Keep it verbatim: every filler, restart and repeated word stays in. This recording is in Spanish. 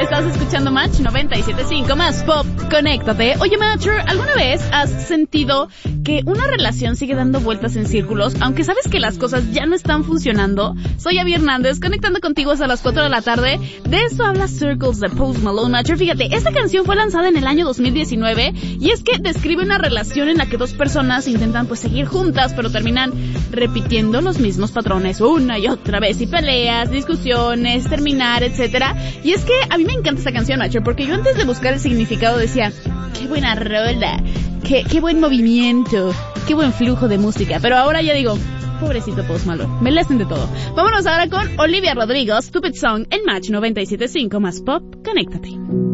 Estás escuchando Match noventa y siete punto cinco más Pop, conéctate. Oye, Matcher, ¿alguna vez has sentido que una relación sigue dando vueltas en círculos, aunque sabes que las cosas ya no están funcionando? Soy Abby Hernández, conectando contigo hasta las cuatro de la tarde. De eso habla Circles de Post Malone. Matcher, fíjate, esta canción fue lanzada en el año dos mil diecinueve y es que describe una relación en la que dos personas intentan pues seguir juntas, pero terminan repitiendo los mismos patrones una y otra vez, y peleas, discusiones, terminar, etcétera. Y es que a mí me encanta esta canción, Matcher, porque yo antes de buscar el significado decía, qué buena rola, qué, qué buen movimiento, qué buen flujo de música, pero ahora ya digo, pobrecito Post Malone, me le hacen de todo. Vámonos ahora con Olivia Rodrigo, Stupid Song, en Match noventa y siete punto cinco más Pop, conéctate.